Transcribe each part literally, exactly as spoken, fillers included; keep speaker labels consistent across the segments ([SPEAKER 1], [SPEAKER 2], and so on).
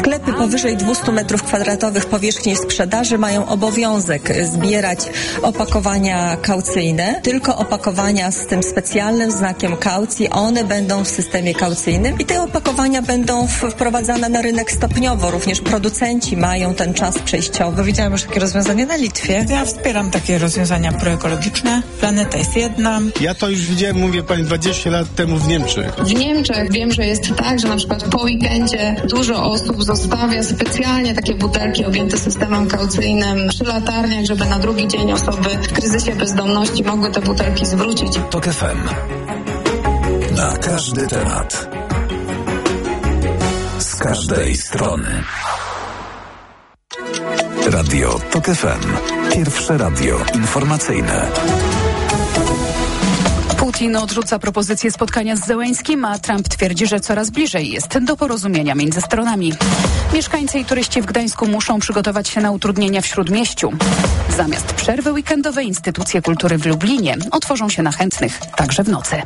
[SPEAKER 1] Sklepy powyżej dwieście metrów kwadratowych powierzchni sprzedaży mają obowiązek zbierać opakowania kaucyjne. Tylko opakowania z tym specjalnym znakiem kaucji, one będą w systemie kaucyjnym i te opakowania będą wprowadzane na rynek stopniowo. Również producenci mają ten czas przejściowy.
[SPEAKER 2] Widziałam już takie rozwiązania na Litwie. Ja wspieram takie rozwiązania proekologiczne. Planeta jest jedna.
[SPEAKER 3] Ja to już widziałem, mówię pani, dwadzieścia lat temu w Niemczech.
[SPEAKER 4] W Niemczech wiem, że jest tak, że na przykład po weekendzie dużo osób zostawia specjalnie takie butelki objęte systemem kaucyjnym przy latarniach, żeby na drugi dzień osoby w kryzysie bezdomności mogły te butelki zwrócić.
[SPEAKER 5] TOK F M. Na każdy temat. Z każdej strony. Radio TOK F M. Pierwsze radio informacyjne.
[SPEAKER 6] Putin odrzuca propozycję spotkania z Zełeńskim, a Trump twierdzi, że coraz bliżej jest do porozumienia między stronami. Mieszkańcy i turyści w Gdańsku muszą przygotować się na utrudnienia w Śródmieściu. Zamiast przerwy weekendowej instytucje kultury w Lublinie otworzą się na chętnych także w nocy.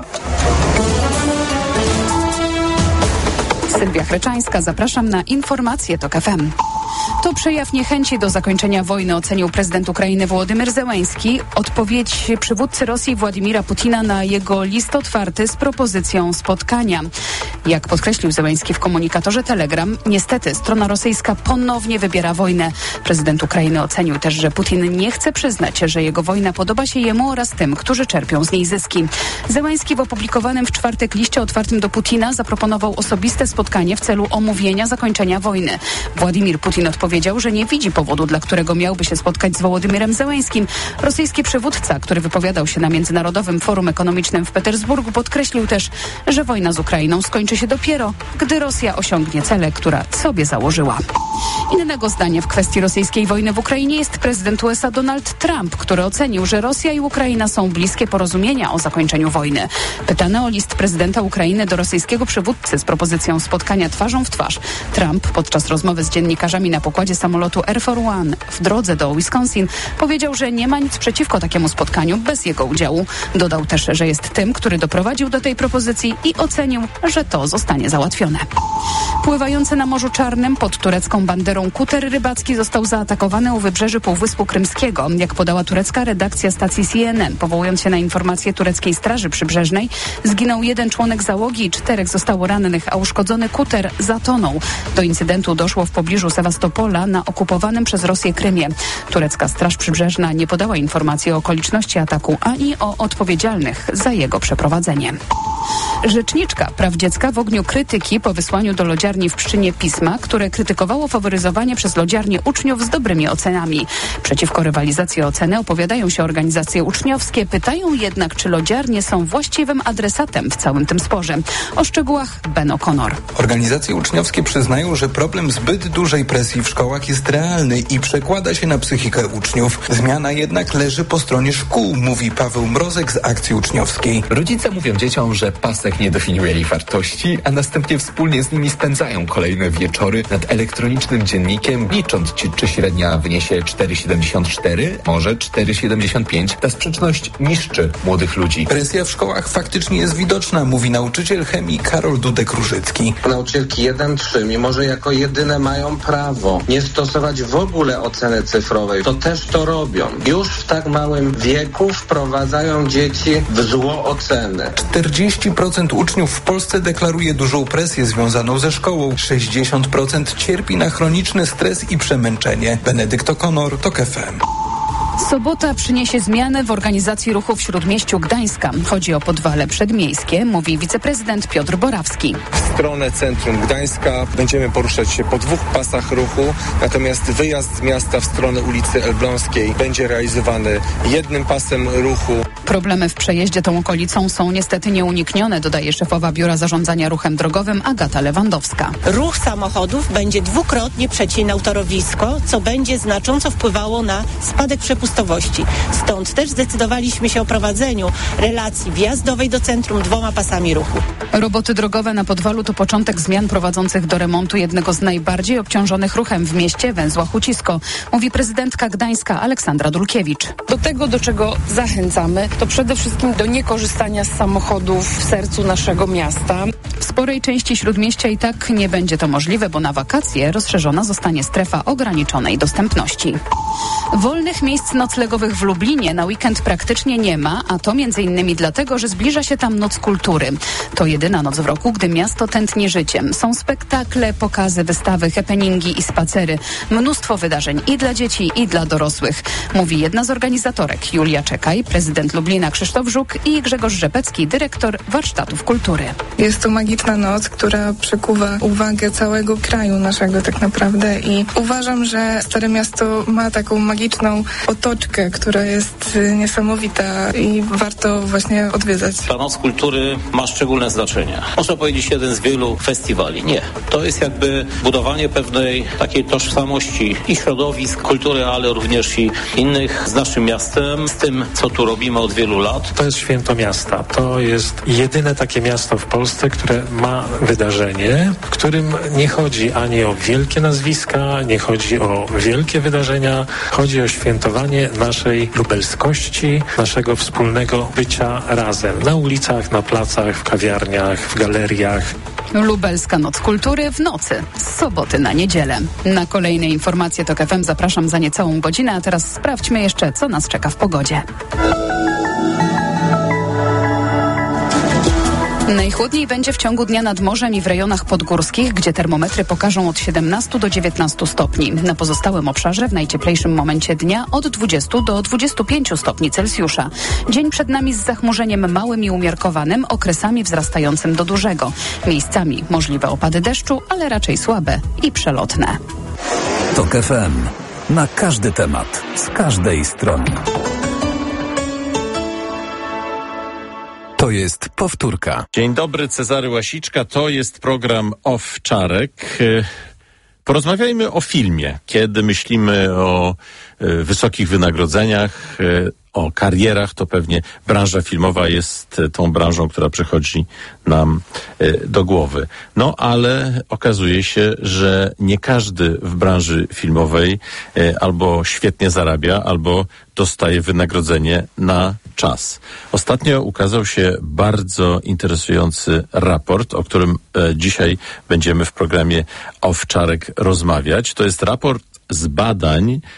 [SPEAKER 6] Sylwia Chreczańska, zapraszam na informacje TOK F M. To przejaw niechęci do zakończenia wojny, ocenił prezydent Ukrainy Wołodymyr Zełeński. Odpowiedź przywódcy Rosji Władimira Putina na jego list otwarty z propozycją spotkania. Jak podkreślił Zełeński w komunikatorze Telegram, niestety strona rosyjska ponownie wybiera wojnę. Prezydent Ukrainy ocenił też, że Putin nie chce przyznać, że jego wojna podoba się jemu oraz tym, którzy czerpią z niej zyski. Zełeński w opublikowanym w czwartek liście otwartym do Putina zaproponował osobiste spotkanie w celu omówienia zakończenia wojny. Władimir Putin odpowiedział, że nie widzi powodu, dla którego miałby się spotkać z Wołodymyrem Zełeńskim. Rosyjski przywódca, który wypowiadał się na Międzynarodowym Forum Ekonomicznym w Petersburgu, podkreślił też, że wojna z Ukrainą skończy się dopiero, gdy Rosja osiągnie cele, które sobie założyła. Innego zdania w kwestii rosyjskiej wojny w Ukrainie jest prezydent U S A Donald Trump, który ocenił, że Rosja i Ukraina są bliskie porozumienia o zakończeniu wojny. Pytany o list prezydenta Ukrainy do rosyjskiego przywódcy z propozycją spotkania twarzą w twarz, Trump podczas rozmowy z dziennikarzami na pokładzie samolotu Air Force One w drodze do Wisconsin powiedział, że nie ma nic przeciwko takiemu spotkaniu bez jego udziału. Dodał też, że jest tym, który doprowadził do tej propozycji i ocenił, że to zostanie załatwione. Pływający na Morzu Czarnym pod turecką banderą kuter rybacki został zaatakowany u wybrzeży Półwyspu Krymskiego. Jak podała turecka redakcja stacji C N N, powołując się na informacje tureckiej Straży Przybrzeżnej, zginął jeden członek załogi i czterech zostało rannych, a uszkodzony kuter zatonął. Do incydentu doszło w pobliżu Sewastopola na okupowanym przez Rosję Krymie. Turecka Straż Przybrzeżna nie podała informacji o okoliczności ataku ani o odpowiedzialnych za jego przeprowadzenie. Rzeczniczka praw dziecka w ogniu krytyki po wysłaniu do lodziarni w Pszczynie pisma, które krytykowało faworyzowanie przez lodziarnię uczniów z dobrymi ocenami. Przeciwko rywalizacji o oceny opowiadają się organizacje uczniowskie, pytają jednak, czy lodziarnie są właściwym adresatem w całym tym sporze. O szczegółach Ben O'Connor.
[SPEAKER 7] Organizacje uczniowskie przyznają, że problem zbyt dużej presji w szkołach jest realny i przekłada się na psychikę uczniów. Zmiana jednak leży po stronie szkół, mówi Paweł Mrozek z akcji uczniowskiej.
[SPEAKER 8] Rodzice mówią dzieciom, że pasek nie definiuje ich wartości, a następnie wspólnie z nimi spędzają kolejne wieczory nad elektronicznym dziennikiem, licząc, czy, czy średnia wyniesie cztery siedemdziesiąt cztery, może cztery siedemdziesiąt pięć. Ta sprzeczność niszczy młodych ludzi.
[SPEAKER 7] Presja w szkołach faktycznie jest widoczna, mówi nauczyciel chemii Karol Dudek-Różycki.
[SPEAKER 9] Nauczycielki jeden trzy, mimo że jako jedyne mają prawo nie stosować w ogóle oceny cyfrowej, to też to robią. Już w tak małym wieku wprowadzają dzieci w zło oceny.
[SPEAKER 7] czterdzieści procent uczniów w Polsce deklaruje dużą presję związaną ze szkołą. sześćdziesiąt procent cierpi na chroniczny stres i przemęczenie. Benedykt O'Connor, TOK F M.
[SPEAKER 6] Sobota przyniesie zmianę w organizacji ruchu w Śródmieściu Gdańska. Chodzi o podwale przedmiejskie, mówi wiceprezydent Piotr Borawski.
[SPEAKER 10] W stronę centrum Gdańska będziemy poruszać się po dwóch pasach ruchu, natomiast wyjazd z miasta w stronę ulicy Elbląskiej będzie realizowany jednym pasem ruchu.
[SPEAKER 6] Problemy w przejeździe tą okolicą są niestety nieuniknione, dodaje szefowa Biura Zarządzania Ruchem Drogowym Agata Lewandowska.
[SPEAKER 11] Ruch samochodów będzie dwukrotnie przecinał torowisko, co będzie znacząco wpływało na spadek przepustowości przepustowości. Stąd też zdecydowaliśmy się o prowadzeniu relacji wjazdowej do centrum dwoma pasami ruchu.
[SPEAKER 6] Roboty drogowe na Podwalu to początek zmian prowadzących do remontu jednego z najbardziej obciążonych ruchem w mieście, węzła Hucisko, mówi prezydentka Gdańska Aleksandra Dulkiewicz.
[SPEAKER 12] Do tego, do czego zachęcamy, to przede wszystkim do niekorzystania z samochodów w sercu naszego miasta.
[SPEAKER 6] W sporej części Śródmieścia i tak nie będzie to możliwe, bo na wakacje rozszerzona zostanie strefa ograniczonej dostępności. Wolnych miejsc noclegowych w Lublinie na weekend praktycznie nie ma, a to między innymi dlatego, że zbliża się tam Noc Kultury. To jedyna noc w roku, gdy miasto tętni życiem. Są spektakle, pokazy, wystawy, happeningi i spacery. Mnóstwo wydarzeń i dla dzieci, i dla dorosłych. Mówi jedna z organizatorek, Julia Czekaj, prezydent Lublina Krzysztof Żuk i Grzegorz Rzepecki, dyrektor warsztatów kultury.
[SPEAKER 13] Jest to magiczna noc, która przykuwa uwagę całego kraju naszego tak naprawdę i uważam, że Stare Miasto ma taką magiczną otoczkę, która jest niesamowita i warto właśnie odwiedzać.
[SPEAKER 14] Ta Noc Kultury ma szczególne znaczenie. Można powiedzieć jeden z wielu festiwali. Nie. To jest jakby budowanie pewnej takiej tożsamości i środowisk kultury, ale również i innych z naszym miastem, z tym, co tu robimy od wielu lat.
[SPEAKER 15] To jest święto miasta. To jest jedyne takie miasto w Polsce, które ma wydarzenie, w którym nie chodzi ani o wielkie nazwiska, nie chodzi o wielkie wydarzenia, chodzi o świętowanie naszej lubelskości, naszego wspólnego bycia razem. Na ulicach, na placach, w kawiarniach, w galeriach.
[SPEAKER 6] Lubelska Noc Kultury w nocy, z soboty na niedzielę. Na kolejne informacje TOK F M zapraszam za niecałą godzinę, a teraz sprawdźmy jeszcze, co nas czeka w pogodzie. Najchłodniej będzie w ciągu dnia nad morzem i w rejonach podgórskich, gdzie termometry pokażą od siedemnastu do dziewiętnastu stopni. Na pozostałym obszarze w najcieplejszym momencie dnia od dwudziestu do dwudziestu pięciu stopni Celsjusza. Dzień przed nami z zachmurzeniem małym i umiarkowanym, okresami wzrastającym do dużego. Miejscami możliwe opady deszczu, ale raczej słabe i przelotne.
[SPEAKER 5] TOK F M. Na każdy temat, z każdej strony. To jest powtórka.
[SPEAKER 16] Dzień dobry, Cezary Łasiczka. To jest program Owczarek. Porozmawiajmy o filmie. Kiedy myślimy o wysokich wynagrodzeniach, o karierach, to pewnie branża filmowa jest tą branżą, która przychodzi nam do głowy. No ale okazuje się, że nie każdy w branży filmowej albo świetnie zarabia, albo dostaje wynagrodzenie na czas. Ostatnio ukazał się bardzo interesujący raport, o którym dzisiaj będziemy w programie Owczarek rozmawiać. To jest raport z badań